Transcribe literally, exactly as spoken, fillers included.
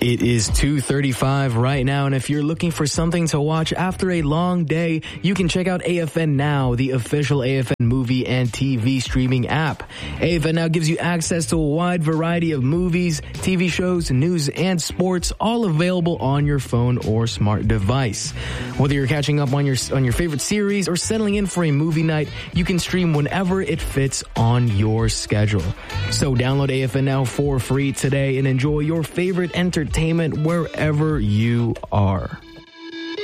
It is two thirty-five right now, and if you're looking for something to watch after a long day, you can check out A F N Now, the official A F N movie and T V streaming app. A F N Now gives you access to a wide variety of movies, T V shows, news, and sports, all available on your phone or smart device. Whether you're catching up on your on your favorite series or settling in for a movie night, you can stream whenever it fits on your schedule. So download A F N Now for free today and enjoy your favorite entertainment wherever you are.